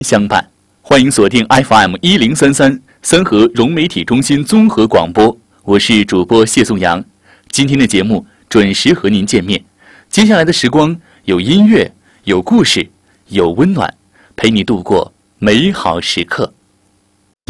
相伴，欢迎锁定 FM1033三河融媒体中心综合广播，我是主播谢颂阳。今天的节目准时和您见面，接下来的时光有音乐，有故事，有温暖，陪你度过美好时刻。